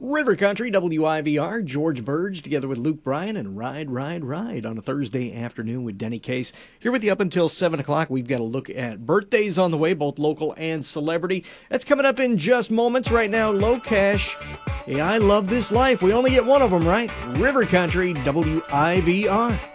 River Country, WIVR, George Burge, together with Luke Bryan, and Ride, Ride, Ride on a Thursday afternoon with Denny Case. Here with you up until 7 o'clock. We've got a look at birthdays on the way, both local and celebrity. That's coming up in just moments. Right now, Low Cash. Hey, I love this life. We only get one of them, right? River Country, WIVR.